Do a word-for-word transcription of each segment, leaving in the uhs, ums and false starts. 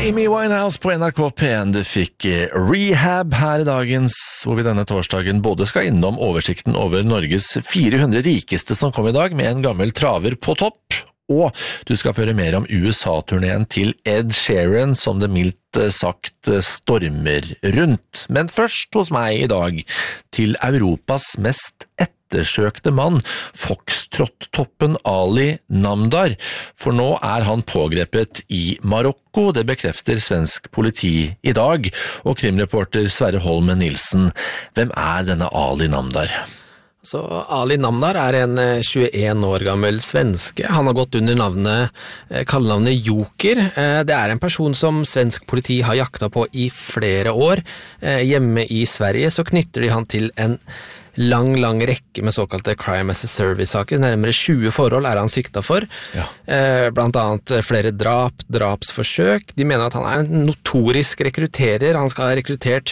Amy Winehouse på N R K P en. Du fikk Rehab her i dagens, hvor vi denne torsdagen både skal innom oversikten over Norges fire hundre rikeste som kom i dag, med en gammel traver på topp, og du skal føre mer om U S A-turneen til Ed Sheeran, som det mildt sagt stormer rundt. Men først hos meg i dag, til Europas mest ettersøkte mann, Foxtrot-toppen Ali Namdar, for nå er han pågrepet i Marokko. Det bekrefter svensk politi i dag, og krimreporter Sverre Holm Nilsen. Hvem er denne Ali Namdar? Så Ali Namdar er en tjueen år gammel svenske. Han har gått under navnet, kallenavnet Joker. Det er en person som svensk politi har jakta på i flere år. Hjemme i Sverige så knytter de han til en lang, lang rekke med såkalte crime as a service-saker. Nærmere tjue forhold er han sikta for. Ja. Blant annet flere drap, drapsforsøk. De mener at han er en notorisk rekrutterer. Han skal ha rekruttert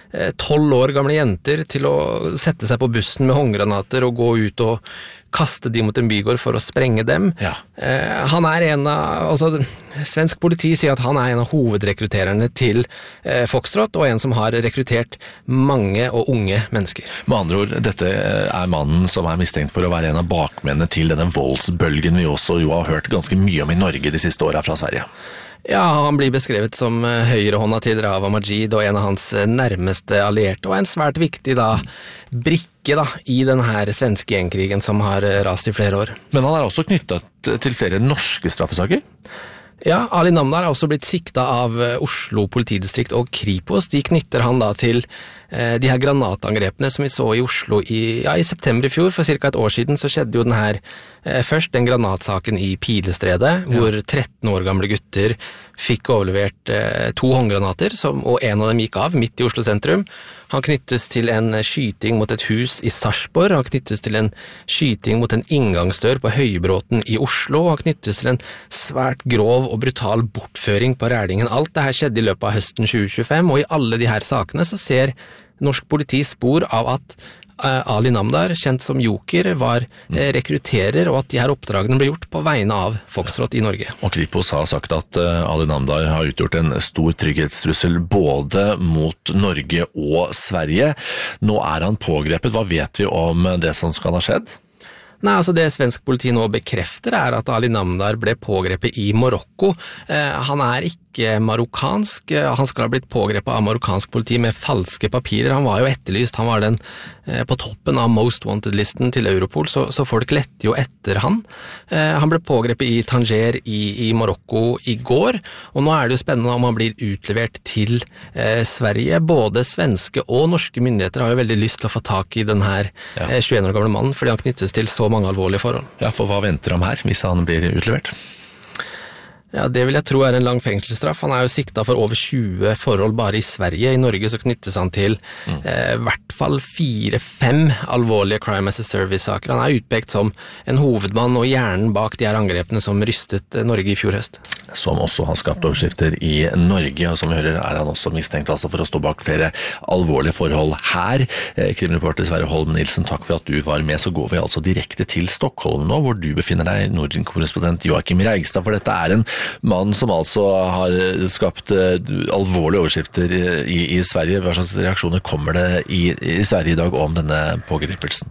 tolv år gamle jenter til å sette seg på bussen med håndgranater og gå ut og kaste de mot en bygård for å sprenge dem. Ja. Eh, han er en av, altså, svensk politi sier at han er en av hovedrekruttererne til eh, Foxtrot, og en som har rekruttert mange og unge mennesker. Med andre ord, dette er mannen som er mistenkt for å være en av bakmennene til denne voldsbølgen vi også jo har hørt ganske mye om i Norge de siste årene fra Sverige. Ja, han blir beskrevet som høyrehånda til Rawa Majid og en av hans nærmeste allierte, og en svært viktig da, brikke da, i denne svenske gjengkrigen som har rast i flere år. Men han er også knyttet til flere norske straffesaker? Ja, Ali Namdar har også blitt sikta av Oslo politidistrikt og Kripos. De knytter han da til eh, de her granatangrepene som vi så i Oslo i, ja, i september i fjor. For cirka et år siden så skjedde jo den her, eh, først den granatsaken i Pilestredet, ja. Hvor tretten år gamle gutter fikk overlevert eh, to håndgranater, som, og en av dem gikk av midt i Oslo sentrum. Han knyttes til en skyting mot et hus i Sarpsborg, han knyttes til en skyting mot en inngangsdør på Høybråten i Oslo, han knyttes til en svært grov og brutal bortføring på Rælingen. Alt det her skjedde i løpet av høsten tjue tjuefem, og i alle de her sakene så ser norsk politi spor av at Ali Namdar, kjent som Joker, var rekrutterer, og at de her oppdragene ble gjort på vegne av Foxtrot i Norge. Og Kripos har sagt at Ali Namdar har utgjort en stor trygghetstrussel både mot Norge og Sverige. Nå er han pågrepet. Hva vet vi om det som skal ha skjedd? Nei, altså det svensk politi nå bekrefter er at Ali Namdar ble pågrepet i Marokko. Eh, han er ikke marokkansk, han skal ha blitt pågrepet av marokkansk politi med falske papirer. Han var jo etterlyst, han var den eh, på toppen av Most Wanted-listen til Europol, så, så folk lette jo etter han. Eh, han ble pågrepet i Tanger i, i Marokko i går, og nå er det jo spennende om han blir utlevert til eh, Sverige. Både svenske og norske myndigheter har jo veldig lyst til å få tak i den her ja. eh, tjueen år gamle mannen, fordi han knyttes til så mange alvorlige forhold. Ja, for hva venter ham her hvis han blir utlevert? Ja, det vil jeg tro er en lang fengselsstraff. Han er jo sikta for over tjue forhold bare i Sverige. I Norge så knyttes han til mm. eh, hvert fall fire-fem alvorlige crime as a service-saker. Han er utpekt som en hovedmann og hjernen bak de her angrepene som rystet Norge i fjor høst. Som også har skapt overskrifter i Norge, og som vi hører er han også mistenkt altså for å stå bak flere alvorlige forhold her. Eh, krimreporter Sverre Holm Nilsen, takk for at du var med. Så går vi altså direkte til Stockholm nå, hvor du befinner deg, Norden-korrespondent Joakim Reigstad, for dette er en mann som altså har skapt uh, alvorlige overskrifter i, i Sverige. Hva slags reaksjoner kommer det i, i Sverige i dag om denne pågripelsen?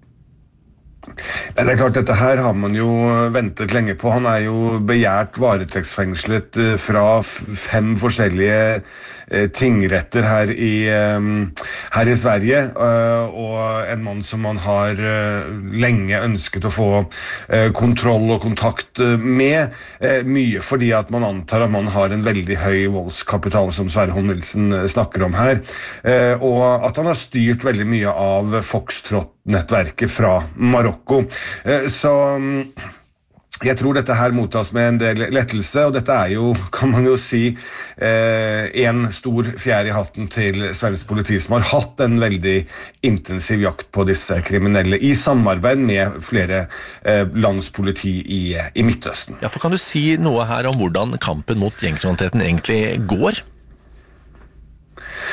Det er klart, dette her har man jo ventet lenge på. Han er jo begjært varetektsfengslet fra fem forskjellige tingretter her i, her i Sverige, og en mann som man har lenge ønsket å få kontroll og kontakt med, mye fordi at man antar at man har en veldig høy voldskapital, som Sverre Holm Nilsen snakker om her, og at han har styrt veldig mye av Foxtrot-nettverket fra Marokko. Så jeg tror dette her mottas med en del lettelse, og dette er jo, kan man jo si, eh, en stor fjær i hatten til svensk politi, som har hatt en veldig intensiv jakt på disse kriminelle, i samarbeid med flere eh, lands politi i, i Midtøsten. Ja, for kan du si noe her om hvordan kampen mot gjengkriminaliteten egentlig går?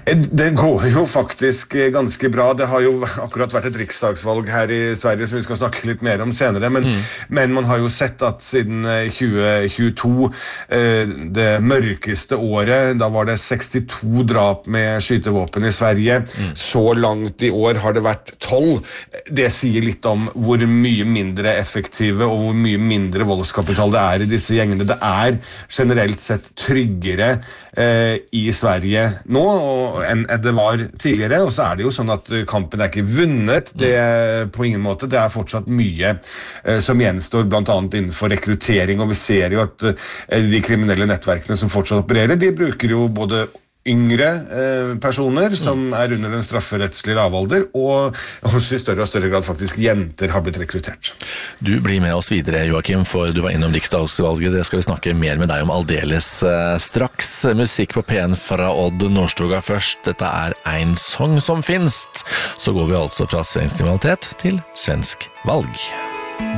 Det går jo faktisk ganske bra. Det har jo akkurat vært et riksdagsvalg her i Sverige som vi skal snakke litt mer om senere, men, mm. men man har jo sett at siden tjue tjueto, det mørkeste året, da var det sekstito drap med skytevåpen i Sverige. Mm. Så langt i år har det vært tolv. Det sier litt om hvor mye mindre effektive og hvor mye mindre voldskapital det er i disse gjengene. Det er generelt sett tryggere eh, i Sverige nå og, enn det var tidligere, og så er det jo sånn at kampen er ikke vunnet, det er på ingen måte, det er fortsatt mye eh, som gjenstår, blant annet innenfor rekruttering, og vi ser jo at eh, de kriminelle nettverkene som fortsatt opererer, de bruker jo både yngre eh, personer som er under en strafferettslig lavalder, og også i større og større grad faktisk jenter har blitt rekruttert. Du blir med oss videre, Joakim, for du var innom riksdagsvalget. Det skal vi snakke mer med deg om aldeles eh, straks. Musikk på P en fra Odd Nordstoga først. Dette er En sång som finst. Så går vi altså fra svensk kriminalitet til svensk valg.